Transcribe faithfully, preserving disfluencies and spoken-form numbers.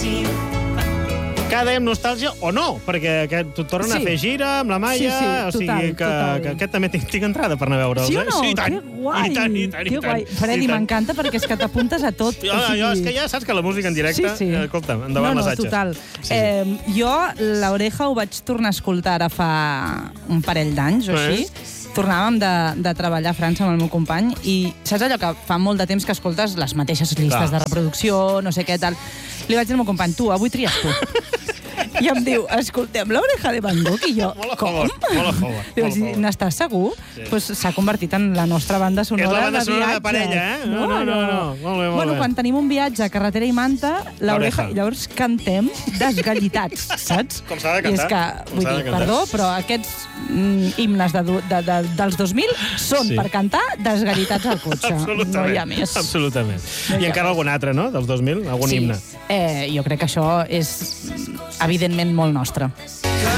Cada dèiem nostàlgia o no, perquè t'ho tornen Sí. a fer gira amb la Maia, Sí, sí, o sigui total, que, total. que aquest també tinc, tinc entrada per anar a veure'ls. Sí o eh? no? Sí, i tant. Que guai! I tant, i tant, i que tant. guai. Freddy, I tant. m'encanta perquè és que t'apuntes a tot. Jo, o sigui- jo, és que ja saps que la música en directe... Sí, sí. Eh, escolta, endavant no, no, les atxes. total. Sí. Eh, jo, l'Oreja ho vaig tornar a escoltar ara fa un parell d'anys o així. Tornàvem de, de treballar a França amb el meu company i saps allò que fa molt de temps que escoltes les mateixes llistes Clar. de reproducció, no sé què, tal. Li vaig dir al meu company, tu, avui tries tu. I em diu, escoltem l'Oreja de Van Gogh, i jo, Molt a com? favor, molt a favor. Li vaig molt a dir, favor. n'estàs segur? Sí. Pues s'ha convertit en la nostra banda sonora És la banda de sonora de viatges. parella, eh? No, no, no, no. Molt bé, molt bueno, bé. quan tenim un viatge a carretera i manta, l'Oreja, L'Oreja. i llavors cantem desgallitats, saps? Com s'ha de I és cantar. que, Com vull s'ha de dir, cantar. perdó, però aquests mm, himnes de, du- de, de, dels dos mil són Sí. per cantar desgallitats al cotxe. Absolutament. No hi ha més. Absolutament. No hi I ha encara més. algun altre, no?, dels dos mil? Algun Sí. himne. Eh, jo crec que això és, evidentment, molt nostre.